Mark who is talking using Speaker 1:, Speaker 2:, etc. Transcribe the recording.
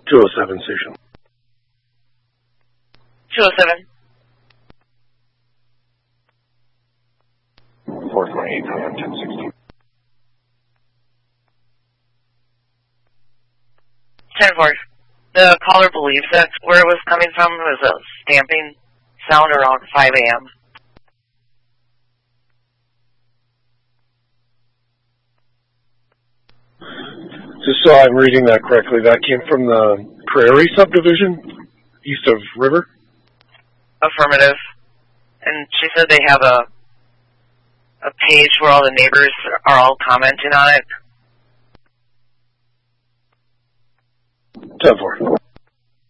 Speaker 1: 207 station.
Speaker 2: 207.
Speaker 1: 448 on 1016.
Speaker 2: 10-4. The caller believes that where it was coming from was a stamping sound around 5 a.m.
Speaker 1: Just so I'm reading that correctly, that came from the Prairie subdivision, east of River?
Speaker 2: Affirmative. And she said they have a page where all the neighbors are all commenting on it.
Speaker 1: 10-4.